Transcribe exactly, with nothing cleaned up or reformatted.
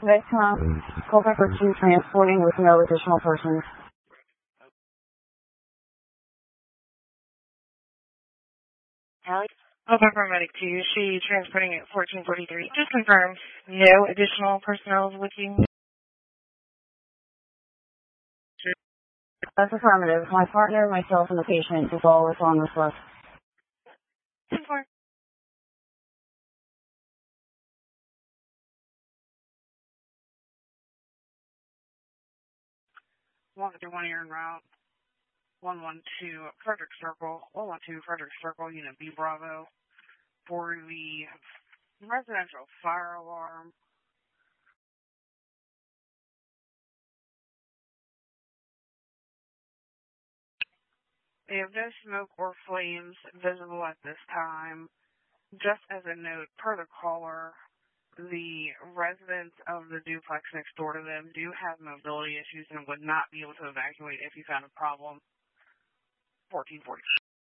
Vectron, call back for two transporting with no additional persons. Allie? Okay, paramedic two. She transporting at fourteen forty-three. Just confirm, no additional personnel is with you? That's affirmative. My partner, myself, and the patient is all on this bus. ten four. one fifty-one here en route. one one two Frederick Circle. one one two Frederick Circle, Unit B Bravo. For the residential fire alarm. They have no smoke or flames visible at this time. Just as a note, per the caller, the residents of the duplex next door to them do have mobility issues and would not be able to evacuate if you found a problem. fourteen forty.